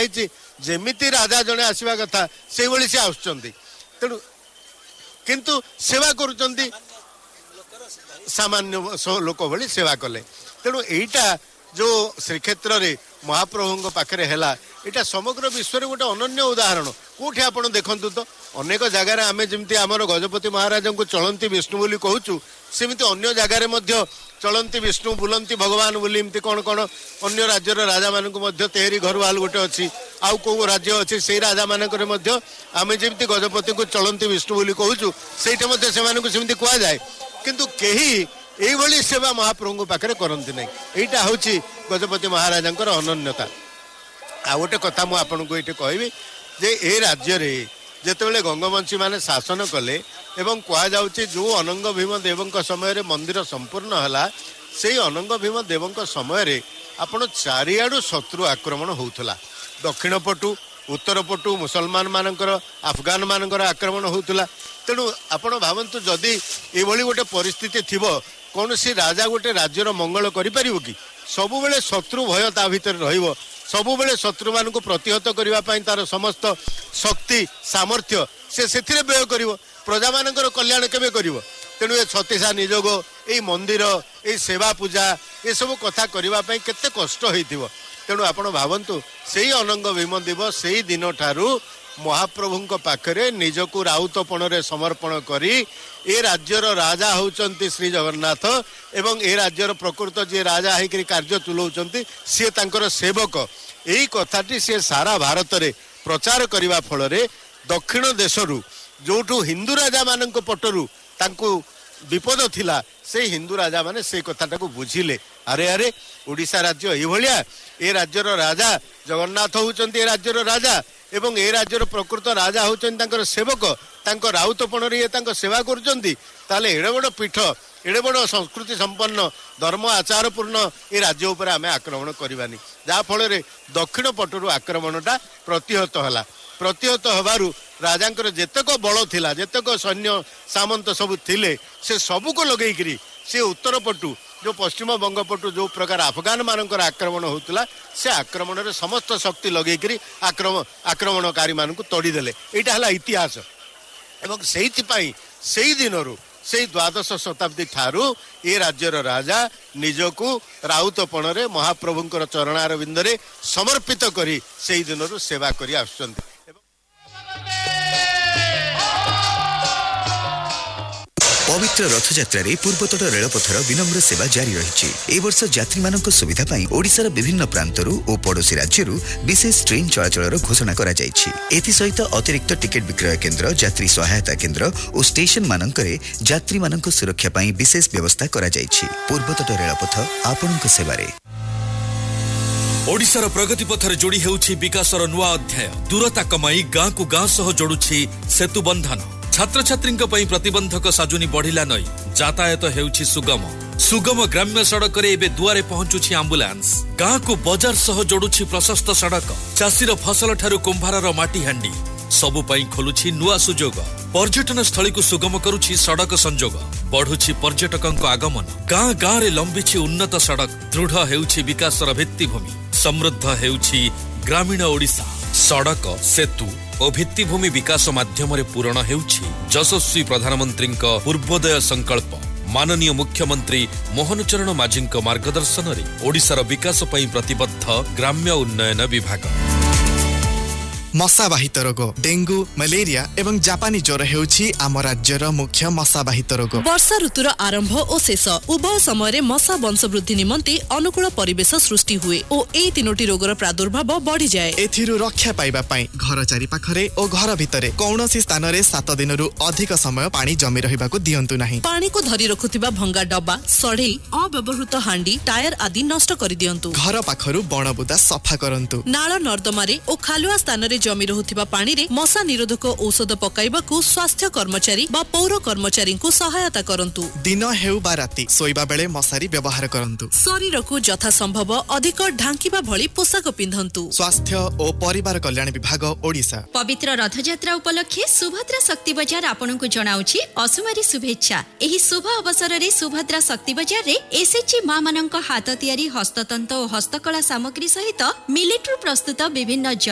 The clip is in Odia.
ହେଇଛି ଯେମିତି ରାଜା ଜଣେ ଆସିବା କଥା ସେଇଭଳି ସେ ଆସୁଛନ୍ତି। ତେଣୁ କିନ୍ତୁ ସେବା କରୁଛନ୍ତି ସାମାନ୍ୟ ଲୋକ ଭଳି ସେବା କଲେ। ତେଣୁ ଏଇଟା ଯୋଉ ଶ୍ରୀକ୍ଷେତ୍ରରେ ମହାପ୍ରଭୁଙ୍କ ପାଖରେ ହେଲା ଏଇଟା ସମଗ୍ର ବିଶ୍ୱରେ ଗୋଟେ ଅନନ୍ୟ ଉଦାହରଣ। କୋଉଠି ଆପଣ ଦେଖନ୍ତୁ ତ ଅନେକ ଜାଗାରେ ଆମେ ଯେମିତି ଆମର ଗଜପତି ମହାରାଜଙ୍କୁ ଚଳନ୍ତି ବିଷ୍ଣୁ ବୋଲି କହୁଛୁ ସେମିତି ଅନ୍ୟ ଜାଗାରେ ମଧ୍ୟ ଚଳନ୍ତି ବିଷ୍ଣୁ ବୁଲନ୍ତି ଭଗବାନ ବୋଲି ଏମିତି କ'ଣ କ'ଣ ଅନ୍ୟ ରାଜ୍ୟର ରାଜାମାନଙ୍କୁ ମଧ୍ୟ ତେହେରି ଘରୁଆଲ ଗୋଟେ ଅଛି ଆଉ କୋଉ ରାଜ୍ୟ ଅଛି ସେଇ ରାଜାମାନଙ୍କରେ ମଧ୍ୟ ଆମେ ଯେମିତି ଗଜପତିଙ୍କୁ ଚଳନ୍ତି ବିଷ୍ଣୁ ବୋଲି କହୁଛୁ ସେଇଟା ମଧ୍ୟ ସେମାନଙ୍କୁ ସେମିତି କୁହାଯାଏ। କିନ୍ତୁ କେହି এইভাবে সেবা মহাপ্রভু পাখে করতে না। এইটা হচ্ছে গজপতি মহারাজাঙ্কর ଅନନ୍ୟତା। ଆଉ ଗୋଟେ କଥା ମୁଁ ଆପଣଙ୍କୁ ଏଇଠି କହିବି ଯେ ଏ ରାଜ୍ୟରେ ଯେତେବେଳେ ଗଙ୍ଗବଂଶୀ ମାନେ ଶାସନ କଲେ ଏବଂ କୁହାଯାଉଛି ଯେଉଁ ଅନଙ୍ଗ ଭୀମ ଦେବଙ୍କ ସମୟରେ ମନ୍ଦିର ସମ୍ପୂର୍ଣ୍ଣ ହେଲା ସେଇ ଅନଙ୍ଗ ଭୀମ ଦେବଙ୍କ ସମୟରେ ଆପଣ ଚାରିଆଡ଼ୁ ଶତ୍ରୁ ଆକ୍ରମଣ ହେଉଥିଲା। ଦକ୍ଷିଣ ପଟୁ ଉତ୍ତର ପଟୁ ମୁସଲମାନ ମାନଙ୍କର ଆଫଗାନ ମାନଙ୍କର ଆକ୍ରମଣ ହେଉଥିଲା। ତେଣୁ ଆପଣ ଭାବନ୍ତୁ ଯଦି ଏଭଳି ଗୋଟେ ପରିସ୍ଥିତି ଥିବ କୌଣସି ରାଜା ଗୋଟେ ରାଜ୍ୟର ମଙ୍ଗଳ କରିପାରିବ କି? ସବୁବେଳେ ଶତ୍ରୁ ଭୟ ତା ଭିତରେ ରହିବ। ସବୁବେଳେ ଶତ୍ରୁମାନଙ୍କୁ ପ୍ରତିହତ କରିବା ପାଇଁ ତାର ସମସ୍ତ ଶକ୍ତି ସାମର୍ଥ୍ୟ ସେ ସେଥିରେ ବ୍ୟୟ କରିବ। ପ୍ରଜାମାନଙ୍କର କଲ୍ୟାଣ କେବେ କରିବ? ତେଣୁ ଏ ଛତିଶା ନିଯୋଗ ଏଇ ମନ୍ଦିର ଏଇ ସେବା ପୂଜା ଏସବୁ କଥା କରିବା ପାଇଁ କେତେ କଷ୍ଟ ହେଇଥିବ। ତେଣୁ ଆପଣ ଭାବନ୍ତୁ ସେଇ ଅନଙ୍ଗ ଭୀମ ଦେବ ସେଇ ଦିନଠାରୁ ମହାପ୍ରଭୁଙ୍କ ପାଖରେ ନିଜକୁ ରାଉତପଣରେ ସମର୍ପଣ କରି ଏ ରାଜ୍ୟର ରାଜା ହେଉଛନ୍ତି ଶ୍ରୀ ଜଗନ୍ନାଥ ଏବଂ ଏ ରାଜ୍ୟର ପ୍ରକୃତ ଯିଏ ରାଜା ହେଇକରି କାର୍ଯ୍ୟ ତୁଲାଉଛନ୍ତି ସିଏ ତାଙ୍କର ସେବକ। ଏଇ କଥାଟି ସିଏ ସାରା ଭାରତରେ ପ୍ରଚାର କରିବା ଫଳରେ ଦକ୍ଷିଣ ଦେଶରୁ ଯୋଉଠୁ ହିନ୍ଦୁ ରାଜାମାନଙ୍କ ପଟରୁ ତାଙ୍କୁ ବିପଦ ଥିଲା ସେଇ ହିନ୍ଦୁ ରାଜାମାନେ ସେଇ କଥାଟାକୁ ବୁଝିଲେ। ଆରେ ଆରେ ଓଡ଼ିଶା ରାଜ୍ୟ ଏଇଭଳିଆ, ଏ ରାଜ୍ୟର ରାଜା ଜଗନ୍ନାଥ ହେଉଛନ୍ତି ଏ ରାଜ୍ୟର ରାଜା ଏବଂ ଏ ରାଜ୍ୟର ପ୍ରକୃତ ରାଜା ହେଉଛନ୍ତି ତାଙ୍କର ସେବକ। ତାଙ୍କ ରାଉତପଣରେ ଇଏ ତାଙ୍କ ସେବା କରୁଛନ୍ତି। ତାହେଲେ ଏଡ଼େ ବଡ଼ ପୀଠ ଏଡ଼େ ବଡ଼ ସଂସ୍କୃତି ସମ୍ପନ୍ନ ଧର୍ମ ଆଚାରପୂର୍ଣ୍ଣ ଏ ରାଜ୍ୟ ଉପରେ ଆମେ ଆକ୍ରମଣ କରିବାନି। ଯାହାଫଳରେ ଦକ୍ଷିଣ ପଟରୁ ଆକ୍ରମଣଟା ପ୍ରତିହତ ହେଲା। ପ୍ରତିହତ ହେବାରୁ ରାଜାଙ୍କର ଯେତେକ ବଳ ଥିଲା ଯେତେକ ସୈନ୍ୟ ସାମନ୍ତ ସବୁ ଥିଲେ ସେ ସବୁକୁ ଲଗେଇକିରି ସେ ଉତ୍ତର ପଟୁ ଯେଉଁ ପଶ୍ଚିମବଙ୍ଗ ପଟୁ ଯେଉଁ ପ୍ରକାର ଆଫଗାନ ମାନଙ୍କର ଆକ୍ରମଣ ହେଉଥିଲା ସେ ଆକ୍ରମଣରେ ସମସ୍ତ ଶକ୍ତି ଲଗେଇକିରି ଆକ୍ରମଣକାରୀମାନଙ୍କୁ ତଡ଼ିଦେଲେ। ଏଇଟା ହେଲା ଇତିହାସ। ଏବଂ ସେଇଥିପାଇଁ ସେଇ ଦିନରୁ ସେଇ ଦ୍ୱାଦଶ ଶତାବ୍ଦୀ ଠାରୁ ଏ ରାଜ୍ୟର ରାଜା ନିଜକୁ ରାଉତପଣରେ ମହାପ୍ରଭୁଙ୍କର ଚରଣାରବିନ୍ଦରେ ସମର୍ପିତ କରି ସେଇ ଦିନରୁ ସେବା କରି ଆସୁଛନ୍ତି। पवित्र रथयात्रा पूर्वतट रेलपथर विनम्र सेवा जारी रही। ए वर्ष यात्री मानक सुविधा पाई ओडिशार विभिन्न प्रांतरू और पड़ोसी राज्यरू विशेष ट्रेन चलाचल घोषणा करा जायछि। एथिसहित अतिरिक्त टिकेट विक्रय केन्द्र यात्री सहायता केन्द्र और स्टेशन मानकरे यात्री मानक सुरक्षा पाई विशेष व्यवस्था करा जायछि। पूर्वतट रेलपथ आपणक सेवारे। ओडिशार प्रगति पथर जोड़ी हेउछि विकासर नुआ अध्याय। दूरता कमाई गाँ को गाँ सह जोड़ुछि सेतु बंधन। छात्र छात्री प्रतिबंधक साजुनी बढ़िला नई यातायात हेउछि सुगम। सुगम ग्राम्य सड़क रे एबे दुआरे पहुंचुछि एम्बुलेंस। गाँ को बाजार सह जोड़ुछि प्रशस्त सड़क। चाषीर फसल ठारू कुंभारर माटी हांडी सबु पई खोलुछि नुआ सुजोग। पर्यटन स्थली को सुगम करुछि सड़क संजोग। बढ़ुछि पर्यटकଙ୍କ आगमन। गाँ गाँ रे लंबिछि उन्नत सड़क। दृढ़ हेउछि विकासर भित्तिभूमि। समृद्ध हेउछि ग्रामीण ओडिशा। सड़क सेतु और भित्तिभूमि विकास माध्यम पूरण हेउछि यशस्वी प्रधानमंत्रीଙ୍କ पूर्वोदय संकल्प। माननीय मुख्यमंत्री मोहन चरण माझीଙ୍କ मार्गदर्शन रे ओडिशार विकास पई प्रतिबद्ध ग्राम्य उन्नयन विभाग। मशाबाहित रोग डेंगू मलेरिया एवं जापानी ज्वर हेउछि आम राज्यर मुख्य मशाबाहित रोग। वर्षा ऋतुर आरंभ और शेष उभय समय मशा वंशवृद्धि निमंते अनुकूल परिवेश सृष्टि हुए और एई तीनोटी रोगर प्रादुर्भाव बढ़ी जाए। एथिरु रक्षा पाइबा पई घर चारि पाखरे और घर भितरे कौनसी स्थान रे 7 दिनरु अधिक समय पानी जमी रहिबाकु दियंतु नाही। पानी को धरी रखुथिबा भंगा डब्बा सढ़ेई अव्यवहृत हांडी टायर आदि नष्ट करि दियंतु। घर पाखरु बणबुदा सफा करंतु। नाଳ नर्दमारे और खालुआ स्थान रे जमी रहुथिबा पानी रे मशा निरोधक औषध पकाइबाकू स्वास्थ्य कर्मचारी बा पौर कर्मचारी को सहायता करंतु। दिन हेउ बा राती सोइबा बेले मशारी व्यवहार करंतु। शरीर को यथा संभव अधिक ढांकिबा भली पोशाक पिंधंतु। स्वास्थ्य और परिवार कल्याण विभाग ओडिशा। पवित्र रथयात्रा उपलक्षे सुभद्रा शक्ति बजार आपनकु जणाउछि असुमारी शुभेच्छा। एही शुभ अवसर रे सुभद्रा शक्ति बजार रे एसएचजी मा मानक हाथ तियारी हस्ततंत और हस्तकला सामग्री सहित मिलिट्री प्रस्तुत विभिन्न